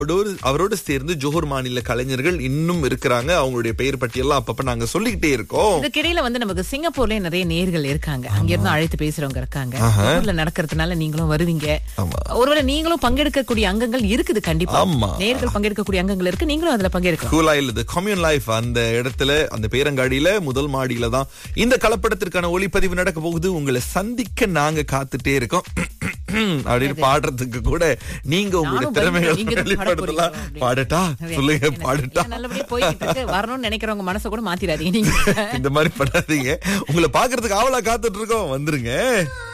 அவரோடு சேர்ந்து ஜோஹர் மாநில கலைஞர்கள் இன்னும் இருக்கிறாங்க. அவங்களுடைய பெயர் பட்டியெல்லாம் அப்பப்ப நாங்க சொல்லிக்கிட்டே இருக்கோம். இதுக்கிடையில நமக்கு சிங்கப்பூர்ல நிறைய நேர்கள் இருக்காங்க. அங்க இருந்து அழைத்து பேசுறவங்க இருக்காங்க. ஊர்ல நடக்கிறதுனால நீங்களும் வருவீங்க. ஒருவேளை நீங்களும் பங்கெடுக்கக்கூடிய அங்கங்கள் இருக்குது. கண்டிப்பா நேர்கள் பங்கெடுக்கக்கூடிய அங்கங்கள் இருக்கு. நீங்களும் அதுல பங்கெடுக்கலாம். கூலாயில் கம்யூன் லைஃப் அந்த இடத்துல, அந்த பேரங்காடியில முதல் மாடியில தான் இந்த கலப்படத்திற்கான ஒளிப்பதிவு நடக்க போகுது. உங்களை சந்திக்க நாங்க காத்துட்டே இருக்கோம். அப்படின்னு பாடுறதுக்கு கூட நீங்க உங்களுடைய திறமைகள் பாடட்டா சொல்லுங்க, பாடட்டா. நல்லபடியா போயிட்டு இருக்கு. வரணும்னு நினைக்கிறவங்க மனசை கூட மாத்திராதீங்க. நீங்க இந்த மாதிரி பண்ணாதீங்க. உங்களை பாக்குறதுக்கு ஆவலா காத்துட்டு இருக்கோம். வந்துருங்க.